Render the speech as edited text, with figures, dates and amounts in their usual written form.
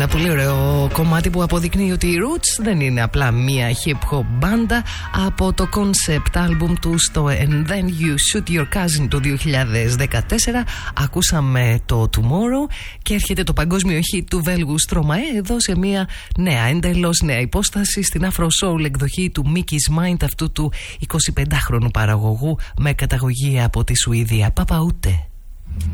πολύ ωραίο κομμάτι που αποδεικνύει ότι οι Roots δεν είναι απλά μία hip-hop μπάντα. Από το concept album του στο And Then You Shoot Your Cousin του 2014 ακούσαμε το Tomorrow και έρχεται το παγκόσμιο hit του Βέλγου Stromae εδώ σε μία νέα, εντελώς νέα υπόσταση στην Afro Soul εκδοχή του Mickey's Mind, αυτού του 25χρονου παραγωγού με καταγωγή από τη Σουηδία. Παπαούτε.